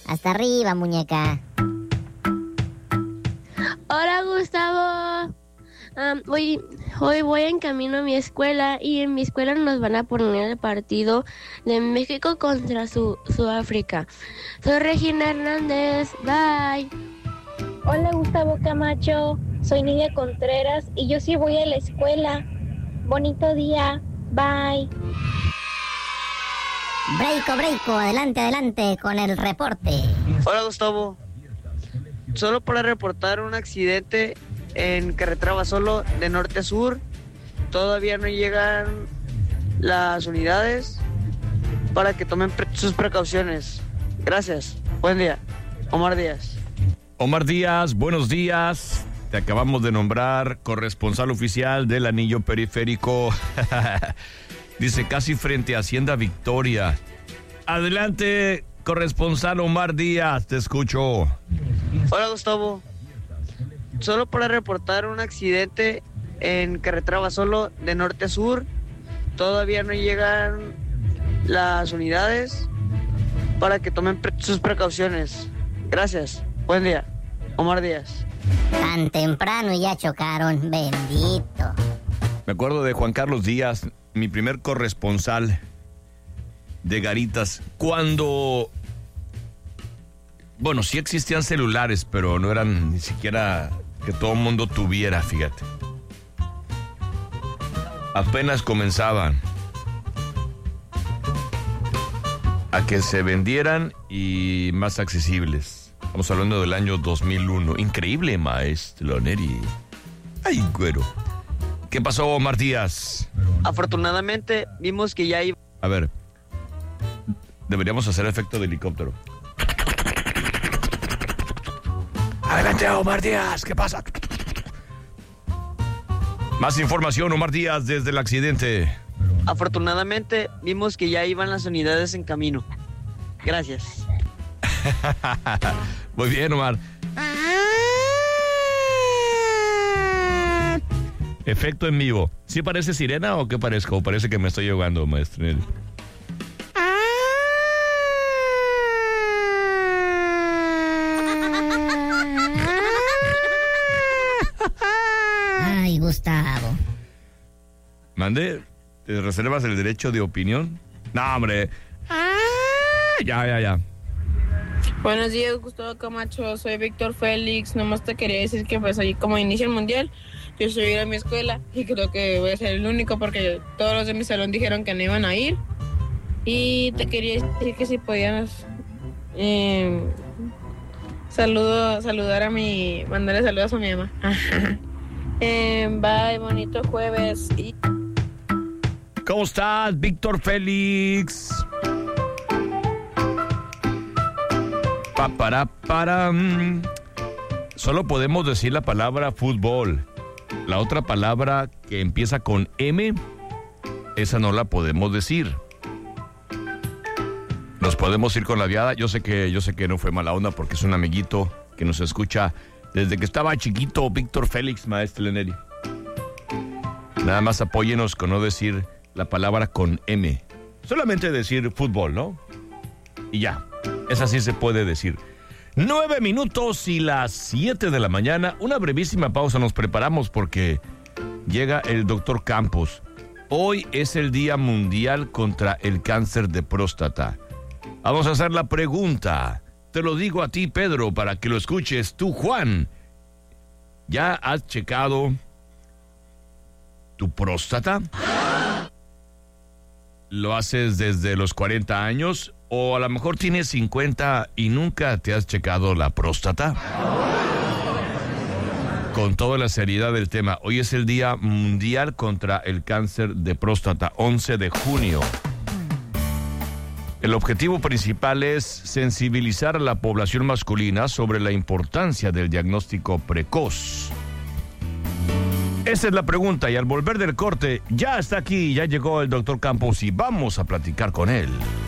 Hasta arriba, muñeca. Hola, Gustavo. Hoy voy en camino a mi escuela y en mi escuela nos van a poner el partido de México contra Sudáfrica. Soy Regina Hernández. Bye. Hola, Gustavo Camacho. Soy Nidia Contreras y yo sí voy a la escuela. Bonito día. Bye. Breiko, adelante con el reporte. Hola, Gustavo. Solo para reportar un accidente en carretera Basolo de norte a sur. Todavía no llegan las unidades para que tomen sus precauciones. Gracias. Buen día. Omar Díaz. Omar Díaz, buenos días. Te acabamos de nombrar corresponsal oficial del anillo periférico. Dice, casi frente a Hacienda Victoria. Adelante, corresponsal Omar Díaz, te escucho. Hola, Gustavo. Solo para reportar un accidente en carretera Basolo de norte a sur. Todavía no llegan las unidades para que tomen sus precauciones. Gracias. Buen día. Omar Díaz. Tan temprano y ya chocaron, bendito. Me acuerdo de Juan Carlos Díaz, mi primer corresponsal de Garitas, cuando, bueno, sí existían celulares, pero no eran ni siquiera que todo el mundo tuviera, fíjate. Apenas comenzaban a que se vendieran y más accesibles. Estamos hablando del año 2001. Increíble, maestro Neri. Ay, güero. ¿Qué pasó, Omar Díaz? Afortunadamente, vimos que ya iba... A ver, deberíamos hacer efecto de helicóptero. Adelante, Omar Díaz, ¿qué pasa? Más información, Omar Díaz, desde el accidente. Afortunadamente, vimos que ya iban las unidades en camino. Gracias. Muy bien, Omar. Efecto en vivo. ¿Sí parece sirena o qué parezco? ¿O parece que me estoy ahogando, maestro? Ay, Gustavo. ¿Mande? ¿Te reservas el derecho de opinión? No, hombre. Ya. Buenos días, Gustavo Camacho. Soy Víctor Félix. Nomás te quería decir que pues ahí como inicia el mundial, yo soy a ir a mi escuela y creo que voy a ser el único porque todos los de mi salón dijeron que no iban a ir. Y te quería decir que si podías mandarle saludos a mi mamá. Bye, bonito jueves. ¿Cómo estás, Víctor Félix? Solo podemos decir la palabra fútbol. La otra palabra que empieza con M, esa no la podemos decir. Nos podemos ir con la viada. Yo sé que no fue mala onda porque es un amiguito que nos escucha desde que estaba chiquito, Víctor Félix, maestro Leneri. Nada más apóyenos con no decir la palabra con M. Solamente decir fútbol, ¿no? Y ya, esa sí se puede decir. 9 minutos y las 7 de la mañana. Una brevísima pausa, nos preparamos porque llega el doctor Campos. Hoy es el Día Mundial contra el Cáncer de Próstata. Vamos a hacer la pregunta. Te lo digo a ti, Pedro, para que lo escuches tú, Juan. ¿Ya has checado tu próstata? ¿Lo haces desde los 40 años? ¿O a lo mejor tienes 50 y nunca te has checado la próstata? Con toda la seriedad del tema, hoy es el Día Mundial contra el Cáncer de Próstata, 11 de junio. El objetivo principal es sensibilizar a la población masculina sobre la importancia del diagnóstico precoz. Esa es la pregunta y al volver del corte, ya está aquí, ya llegó el doctor Campos y vamos a platicar con él.